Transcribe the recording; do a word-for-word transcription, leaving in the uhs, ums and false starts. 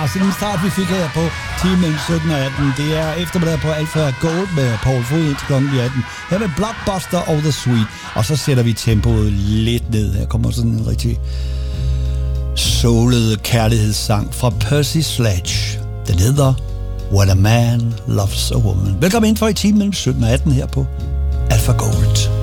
Ja, så den start, vi fik her på timen sytten og atten, det er eftermiddag på Alpha Gold med Paul Fod til klokken atten. Her med Blockbuster og The Sweet. Og så sætter vi tempoet lidt ned. Her kommer sådan en rigtig soulet kærlighedssang fra Percy Sledge. Den hedder When a Man Loves a Woman. Velkommen ind for i timen mellem sytten og atten her på Alpha Gold.